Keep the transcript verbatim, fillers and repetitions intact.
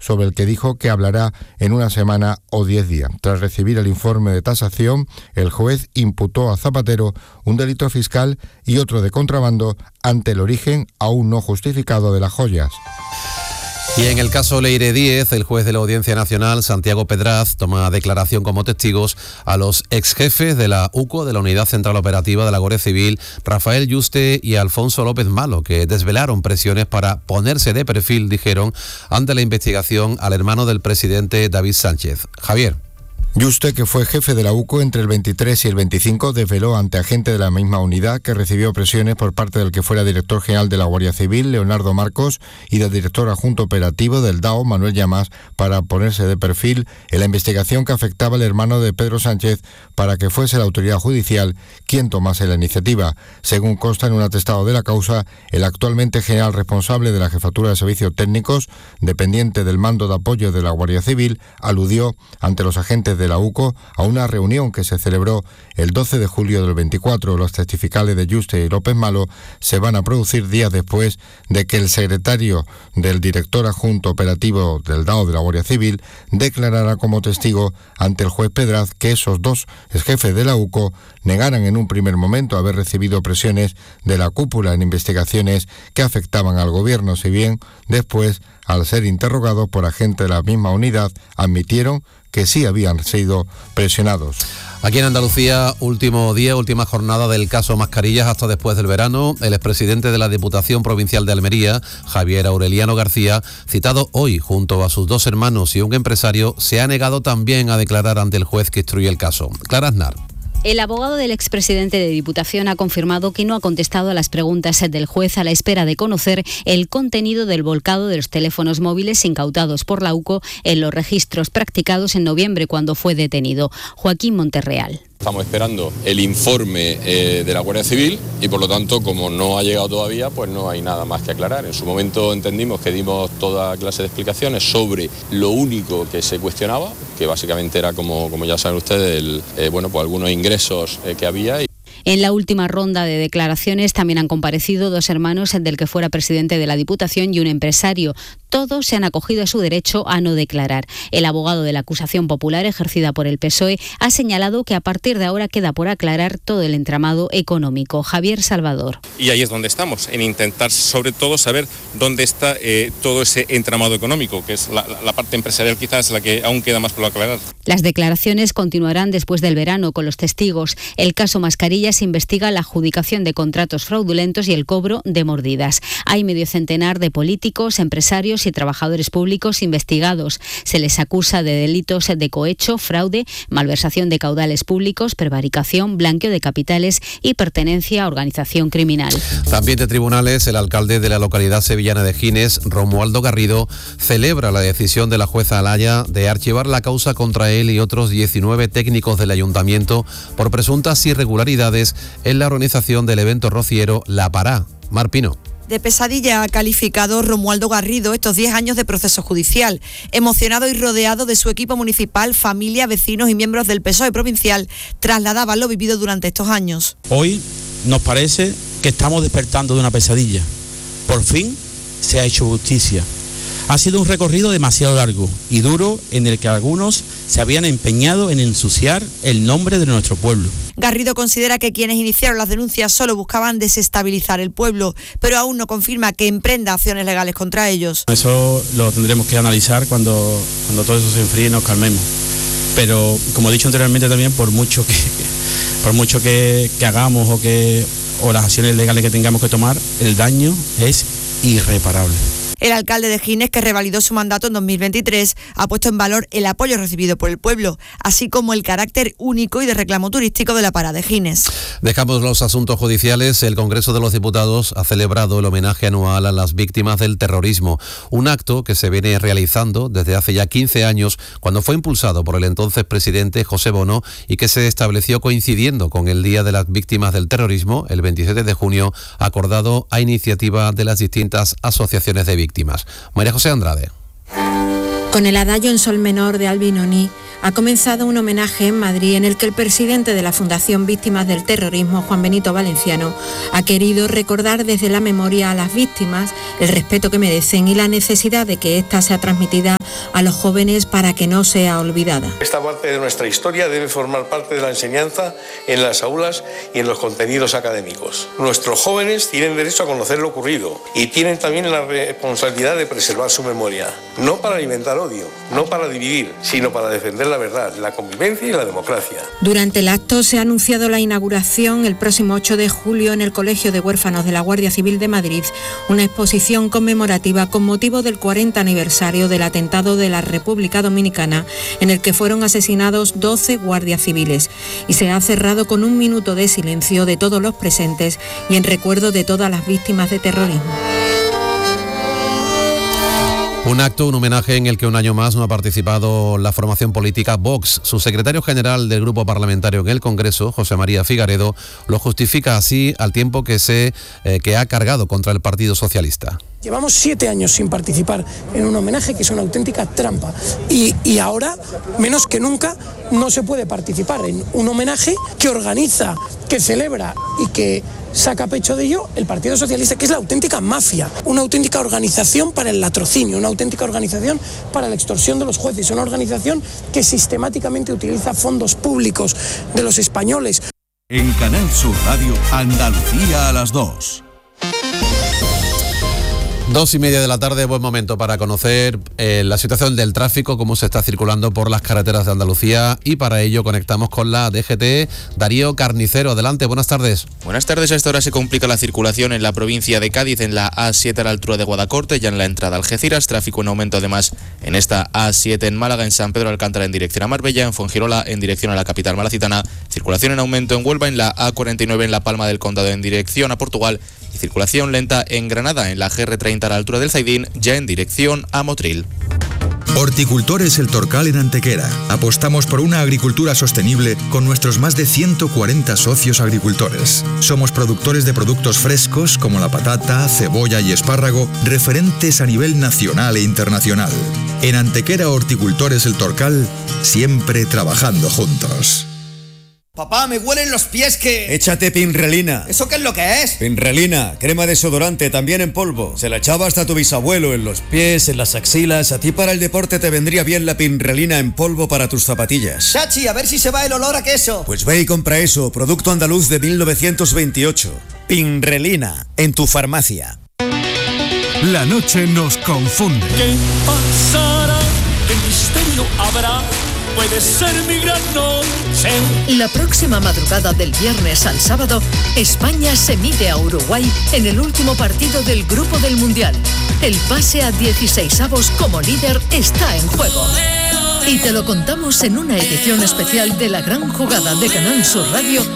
sobre el que dijo que hablará en una semana o diez días. Tras recibir el informe de tasación, el juez imputó a Zapatero un delito fiscal y otro de contrabando ante el origen aún no justificado de las joyas. Y en el caso Leire Díez, el juez de la Audiencia Nacional, Santiago Pedraz, toma declaración como testigos a los exjefes de la U C O, de la Unidad Central Operativa de la Guardia Civil, Rafael Yuste y Alfonso López Malo, que desvelaron presiones para ponerse de perfil, dijeron, ante la investigación al hermano del presidente David Sánchez. Javier. Yuste, que fue jefe de la U C O entre el veintitrés y el veinticinco, desveló ante agente de la misma unidad que recibió presiones por parte del que fuera director general de la Guardia Civil, Leonardo Marcos, y del director adjunto operativo del D A O, Manuel Llamas, para ponerse de perfil en la investigación que afectaba al hermano de Pedro Sánchez para que fuese la autoridad judicial quien tomase la iniciativa. Según consta en un atestado de la causa, el actualmente general responsable de la Jefatura de Servicios Técnicos, dependiente del mando de apoyo de la Guardia Civil, aludió ante los agentes de la U C O a una reunión que se celebró el doce de julio del veinticuatro. Los testificales de Yuste y López Malo se van a producir días después de que el secretario del director adjunto operativo del D A O de la Guardia Civil declarara como testigo ante el juez Pedraz que esos dos jefes de la U C O negaran en un primer momento haber recibido presiones de la cúpula en investigaciones que afectaban al gobierno, si bien después, al ser interrogados por agentes de la misma unidad, admitieron que sí habían sido presionados. Aquí en Andalucía, último día, última jornada del caso Mascarillas hasta después del verano. El expresidente de la Diputación Provincial de Almería, Javier Aureliano García, citado hoy junto a sus dos hermanos y un empresario, se ha negado también a declarar ante el juez que instruye el caso. Clara Aznar. El abogado del expresidente de Diputación ha confirmado que no ha contestado a las preguntas del juez a la espera de conocer el contenido del volcado de los teléfonos móviles incautados por la U C O en los registros practicados en noviembre cuando fue detenido. Joaquín Monterreal. Estamos esperando el informe eh, de la Guardia Civil y por lo tanto, como no ha llegado todavía, pues no hay nada más que aclarar. En su momento entendimos que dimos toda clase de explicaciones sobre lo único que se cuestionaba, que básicamente era, como, como ya saben ustedes, el, eh, bueno, pues algunos ingresos eh, que había. En la última ronda de declaraciones también han comparecido dos hermanos del que fuera presidente de la Diputación y un empresario. Todos se han acogido a su derecho a no declarar. El abogado de la acusación popular ejercida por el P S O E ha señalado que a partir de ahora queda por aclarar todo el entramado económico. Javier Salvador. Y ahí es donde estamos, en intentar sobre todo saber dónde está eh, todo ese entramado económico, que es la, la parte empresarial quizás la que aún queda más por aclarar. Las declaraciones continuarán después del verano con los testigos. El caso Mascarillas investiga la adjudicación de contratos fraudulentos y el cobro de mordidas. Hay medio centenar de políticos, empresarios y trabajadores públicos investigados. Se les acusa de delitos de cohecho, fraude, malversación de caudales públicos, prevaricación, blanqueo de capitales y pertenencia a organización criminal. También de tribunales, el alcalde de la localidad sevillana de Gines, Romualdo Garrido, celebra la decisión de la jueza Alaya de archivar la causa contra él y otros diecinueve técnicos del ayuntamiento por presuntas irregularidades en la organización del evento rociero La Pará. Mar Pino. De pesadilla ha calificado Romualdo Garrido estos diez años de proceso judicial. Emocionado y rodeado de su equipo municipal, familia, vecinos y miembros del P S O E provincial, trasladaban lo vivido durante estos años. Hoy nos parece que estamos despertando de una pesadilla. Por fin se ha hecho justicia. Ha sido un recorrido demasiado largo y duro en el que algunos se habían empeñado en ensuciar el nombre de nuestro pueblo. Garrido considera que quienes iniciaron las denuncias solo buscaban desestabilizar el pueblo, pero aún no confirma que emprenda acciones legales contra ellos. Eso lo tendremos que analizar cuando, cuando todo eso se enfríe y nos calmemos. Pero, como he dicho anteriormente también, por mucho que, por mucho que, que hagamos o, que, o las acciones legales que tengamos que tomar, el daño es irreparable. El alcalde de Gines, que revalidó su mandato en dos mil veintitrés, ha puesto en valor el apoyo recibido por el pueblo, así como el carácter único y de reclamo turístico de la Pará de Gines. Dejamos los asuntos judiciales. El Congreso de los Diputados ha celebrado el homenaje anual a las víctimas del terrorismo, un acto que se viene realizando desde hace ya quince años, cuando fue impulsado por el entonces presidente José Bono y que se estableció coincidiendo con el Día de las Víctimas del Terrorismo, el veintisiete de junio, acordado a iniciativa de las distintas asociaciones de víctimas. Víctimas. María José Andrade. Con el adagio en sol menor de Albinoni ha comenzado un homenaje en Madrid en el que el presidente de la Fundación Víctimas del Terrorismo, Juan Benito Valenciano, ha querido recordar desde la memoria a las víctimas, el respeto que merecen y la necesidad de que ésta sea transmitida a los jóvenes para que no sea olvidada. Esta parte de nuestra historia debe formar parte de la enseñanza en las aulas y en los contenidos académicos. Nuestros jóvenes tienen derecho a conocer lo ocurrido y tienen también la responsabilidad de preservar su memoria, no para alimentar odio, no para dividir, sino para defender la verdad, la convivencia y la democracia. Durante el acto se ha anunciado la inauguración el próximo ocho de julio en el Colegio de Huérfanos de la Guardia Civil de Madrid, una exposición conmemorativa con motivo del cuarenta aniversario del atentado de la República Dominicana, en el que fueron asesinados doce guardias civiles, y se ha cerrado con un minuto de silencio de todos los presentes y en recuerdo de todas las víctimas de terrorismo. Un acto, un homenaje en el que un año más no ha participado la formación política Vox. Su secretario general del grupo parlamentario en el Congreso, José María Figaredo, lo justifica así al tiempo que se eh, que ha cargado contra el Partido Socialista. Llevamos siete años sin participar en un homenaje que es una auténtica trampa y, y ahora, menos que nunca, no se puede participar en un homenaje que organiza, que celebra y que saca pecho de ello el Partido Socialista, que es la auténtica mafia, una auténtica organización para el latrocinio, una auténtica organización para la extorsión de los jueces, una organización que sistemáticamente utiliza fondos públicos de los españoles. En Canal Sur Radio, Andalucía a las dos. Dos y media de la tarde, buen momento para conocer eh, la situación del tráfico, cómo se está circulando por las carreteras de Andalucía, y para ello conectamos con la D G T. Darío Carnicero, adelante, buenas tardes. Buenas tardes, a esta hora se complica la circulación en la provincia de Cádiz, en la A siete a la altura de Guadacorte, ya en la entrada a Algeciras, tráfico en aumento además en esta A siete en Málaga, en San Pedro Alcántara en dirección a Marbella, en Fuengirola en dirección a la capital malacitana, circulación en aumento en Huelva, en la A cuarenta y nueve en La Palma del Condado en dirección a Portugal, y circulación lenta en Granada, en la G R treinta a la altura del Zaidín, ya en dirección a Motril. Horticultores El Torcal en Antequera. Apostamos por una agricultura sostenible con nuestros más de ciento cuarenta socios agricultores. Somos productores de productos frescos como la patata, cebolla y espárrago, referentes a nivel nacional e internacional. En Antequera Horticultores El Torcal, siempre trabajando juntos. Papá, me huelen los pies que... Échate Pinrelina. ¿Eso qué es lo que es? Pinrelina, crema desodorante, también en polvo. Se la echaba hasta tu bisabuelo en los pies, en las axilas. A ti para el deporte te vendría bien la Pinrelina en polvo para tus zapatillas. Chachi, a ver si se va el olor a queso. Pues ve y compra eso, producto andaluz de mil novecientos veintiocho. Pinrelina, en tu farmacia. La noche nos confunde. ¿Qué pasará? ¿Qué misterio habrá? Puede ser mi gran noche. La próxima madrugada del viernes al sábado, España se mide a Uruguay en el último partido del Grupo del Mundial. El pase a dieciseisavos como líder está en juego. Y te lo contamos en una edición especial de La Gran Jugada de Canal Sur Radio